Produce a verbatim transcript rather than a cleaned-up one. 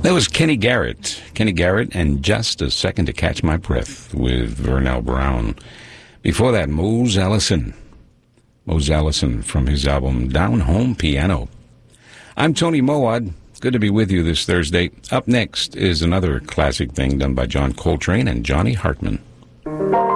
That was Kenny Garrett. Kenny Garrett and Just a Second to Catch My Breath with Vernell Brown. Before that, Mose Allison. Mose Allison from his album Down Home Piano. I'm Tony Moad. Good to be with you this Thursday. Up next is another classic thing done by John Coltrane and Johnny Hartman.